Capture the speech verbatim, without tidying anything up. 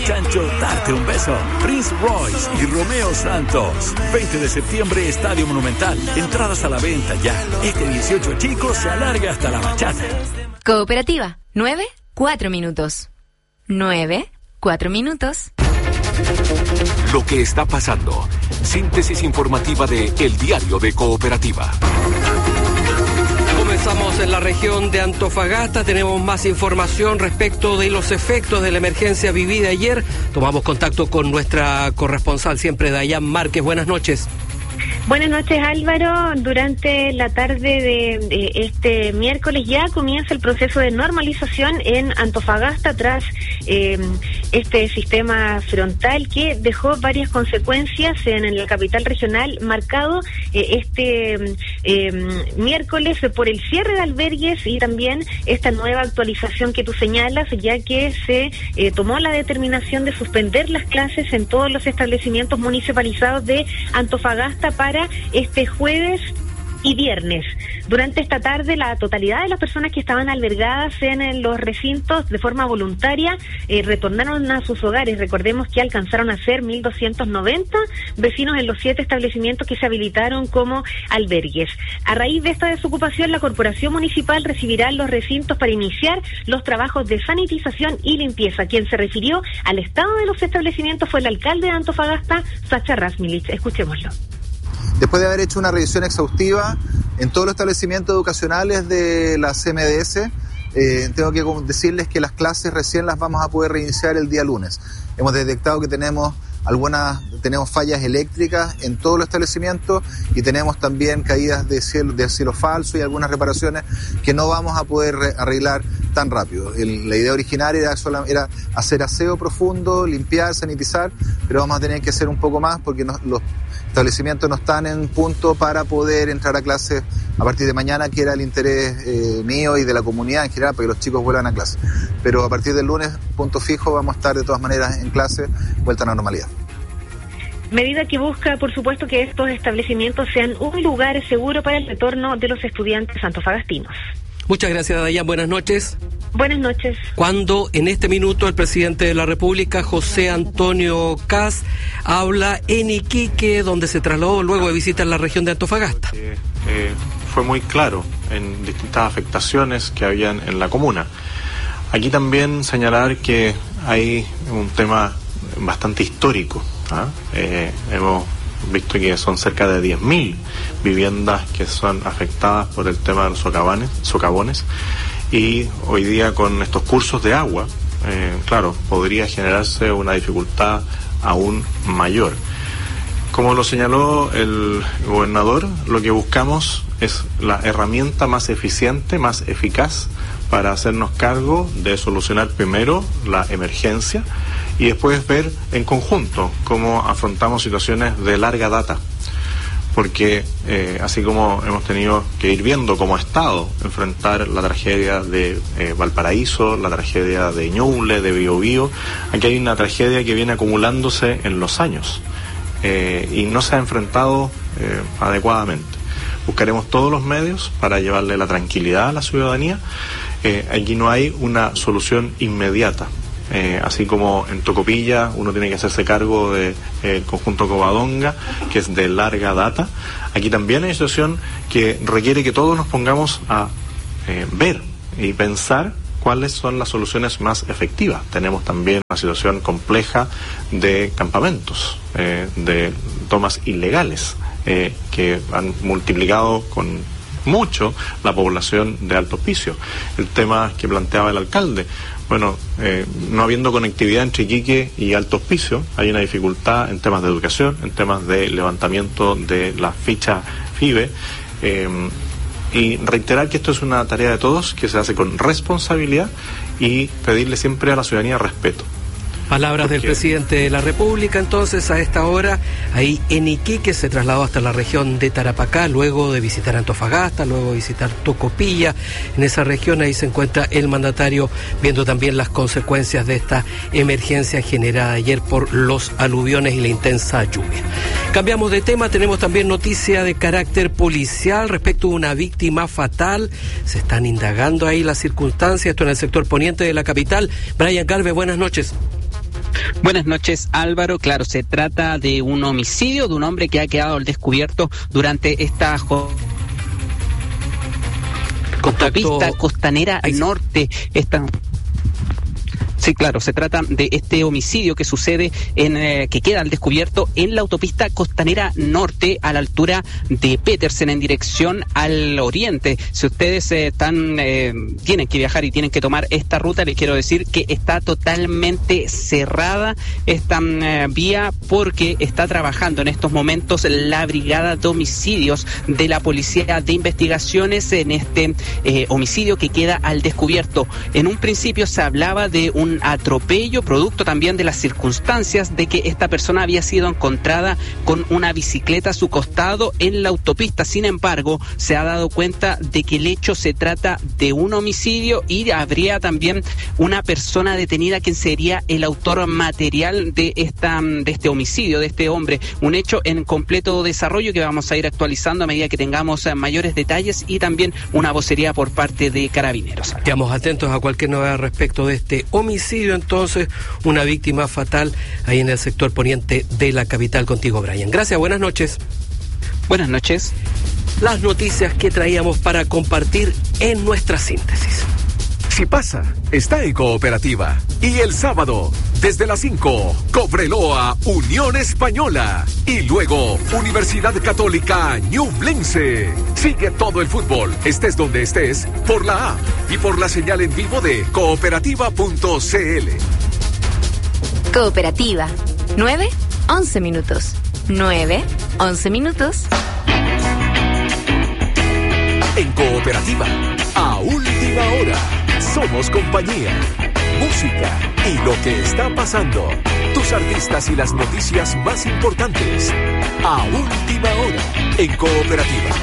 chancho darte un beso. Prince Royce y Romeo Santos. veinte de septiembre, Estadio Monumental. Entradas a la venta ya. Este dieciocho, chicos, se alarga hasta la bachata. Cooperativa. Nueve, cuatro minutos. Nueve, cuatro minutos. Lo que está pasando. Síntesis informativa de El Diario de Cooperativa. Comenzamos en la región de Antofagasta. Tenemos más información respecto de los efectos de la emergencia vivida ayer. Tomamos contacto con nuestra corresponsal siempre, Dayan Márquez. Buenas noches. Buenas noches, Álvaro. Durante la tarde de, de este miércoles ya comienza el proceso de normalización en Antofagasta tras eh, este sistema frontal que dejó varias consecuencias en, en la capital regional, marcado eh, este eh, miércoles por el cierre de albergues y también esta nueva actualización que tú señalas, ya que se eh, tomó la determinación de suspender las clases en todos los establecimientos municipalizados de Antofagasta para este jueves y viernes. Durante esta tarde, la totalidad de las personas que estaban albergadas en, en los recintos de forma voluntaria eh, retornaron a sus hogares. Recordemos que alcanzaron a ser mil doscientos noventa vecinos en los siete establecimientos que se habilitaron como albergues. A raíz de esta desocupación, la Corporación Municipal recibirá los recintos para iniciar los trabajos de sanitización y limpieza. Quien se refirió al estado de los establecimientos fue el alcalde de Antofagasta, Sacha Rasmilich. Escuchémoslo. Después de haber hecho una revisión exhaustiva en todos los establecimientos educacionales de la C M D S, eh, tengo que decirles que las clases recién las vamos a poder reiniciar el día lunes. Hemos detectado que tenemos algunas, tenemos fallas eléctricas en todos los establecimientos y tenemos también caídas de cielo, de cielo falso y algunas reparaciones que no vamos a poder arreglar tan rápido. El, la idea original era, sola, era hacer aseo profundo, limpiar, sanitizar, pero vamos a tener que hacer un poco más porque no, los establecimientos no están en punto para poder entrar a clases a partir de mañana, que era el interés eh, mío y de la comunidad en general, para que los chicos vuelvan a clase. Pero a partir del lunes, punto fijo, vamos a estar de todas maneras en clase, vuelta a la normalidad. Medida que busca, por supuesto, que estos establecimientos sean un lugar seguro para el retorno de los estudiantes antofagastinos. Muchas gracias, Dayan. Buenas noches. Buenas noches. Cuando en este minuto el presidente de la República, José Antonio Kast, habla en Iquique, donde se trasladó luego de visitar la región de Antofagasta. Eh, eh, fue muy claro en distintas afectaciones que habían en la comuna. Aquí también señalar que hay un tema bastante histórico. ¿ah? Eh, hemos visto que son cerca de diez mil viviendas que son afectadas por el tema de los socavones, socavones y hoy día con estos cursos de agua, eh, claro, podría generarse una dificultad aún mayor. Como lo señaló el gobernador, lo que buscamos es la herramienta más eficiente, más eficaz para hacernos cargo de solucionar primero la emergencia y después ver en conjunto cómo afrontamos situaciones de larga data. Porque eh, así como hemos tenido que ir viendo como Estado enfrentar la tragedia de eh, Valparaíso, la tragedia de Ñuble, de Biobío, aquí hay una tragedia que viene acumulándose en los años eh, y no se ha enfrentado eh, adecuadamente. Buscaremos todos los medios para llevarle la tranquilidad a la ciudadanía. Eh, aquí no hay una solución inmediata. Eh, así como en Tocopilla uno tiene que hacerse cargo del de, eh, conjunto Covadonga, que es de larga data, aquí también hay una situación que requiere que todos nos pongamos a eh, ver y pensar cuáles son las soluciones más efectivas. Tenemos también una situación compleja de campamentos, eh, de tomas ilegales, eh, que han multiplicado con mucho la población de Alto Hospicio. El tema que planteaba el alcalde, bueno, eh, no habiendo conectividad entre Iquique y Alto Hospicio, hay una dificultad en temas de educación, en temas de levantamiento de la ficha F I B E, eh, y reiterar que esto es una tarea de todos, que se hace con responsabilidad y pedirle siempre a la ciudadanía respeto. Palabras del presidente de la República, entonces, a esta hora, ahí en Iquique, se trasladó hasta la región de Tarapacá, luego de visitar Antofagasta, luego de visitar Tocopilla. En esa región, ahí se encuentra el mandatario viendo también las consecuencias de esta emergencia generada ayer por los aluviones y la intensa lluvia. Cambiamos de tema, tenemos también noticia de carácter policial respecto a una víctima fatal. Se están indagando ahí las circunstancias, esto en el sector poniente de la capital. Brian Galvez, buenas noches. Buenas noches, Álvaro. Claro, se trata de un homicidio de un hombre que ha quedado al descubierto durante esta jornada. Autopista Costanera Norte. Esta... Sí, claro, se trata de este homicidio que sucede en eh, que queda al descubierto en la autopista Costanera Norte a la altura de Petersen en dirección al oriente. Si ustedes eh, están eh, tienen que viajar y tienen que tomar esta ruta, les quiero decir que está totalmente cerrada esta eh, vía porque está trabajando en estos momentos la brigada de homicidios de la Policía de Investigaciones en este eh, homicidio que queda al descubierto. En un principio se hablaba de un atropello, producto también de las circunstancias de que esta persona había sido encontrada con una bicicleta a su costado en la autopista. Sin embargo, se ha dado cuenta de que el hecho se trata de un homicidio y habría también una persona detenida quien sería el autor material de esta de este homicidio, de este hombre. Un hecho en completo desarrollo que vamos a ir actualizando a medida que tengamos mayores detalles y también una vocería por parte de Carabineros. Quedamos atentos a cualquier novedad respecto de este homicidio. Entonces, una víctima fatal ahí en el sector poniente de la capital. Contigo, Brian. Gracias, buenas noches. Buenas noches. Las noticias que traíamos para compartir en nuestra síntesis. Si pasa, está en Cooperativa. Y el sábado, desde las cinco, Cobreloa, Unión Española. Y luego, Universidad Católica Ñublense. Sigue todo el fútbol, estés donde estés, por la app y por la señal en vivo de cooperativa punto c l. Cooperativa. nueve, once minutos. nueve, once minutos. En Cooperativa, a última hora. Somos compañía, música y lo que está pasando. Tus artistas y las noticias más importantes. A última hora en Cooperativa.